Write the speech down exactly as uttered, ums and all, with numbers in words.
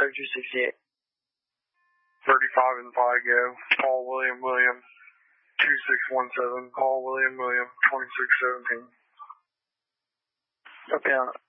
thirty-two sixty-eight. thirty-five and five go. Paul William William, two six one seven. Paul William William, twenty-six seventeen. Copy out.